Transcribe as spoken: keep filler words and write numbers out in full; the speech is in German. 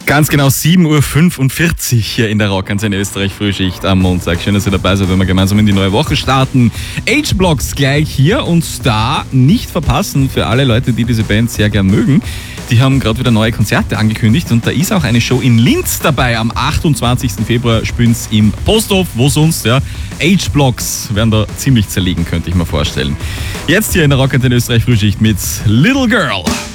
Ganz genau sieben Uhr fünfundvierzig hier in der Rockantenne Österreich Frühschicht am Montag. Schön, dass ihr dabei seid, wenn wir gemeinsam in die neue Woche starten. H-Blocks gleich hier und da nicht verpassen für alle Leute, die diese Band sehr gern mögen. Die haben gerade wieder neue Konzerte angekündigt und da ist auch eine Show in Linz dabei. Am achtundzwanzigsten Februar spielen sie im Posthof, wo sonst, ja. H-Blocks werden da ziemlich zerlegen, könnte ich mir vorstellen. Jetzt hier in der Rockantenne Österreich Frühschicht mit Little Girl.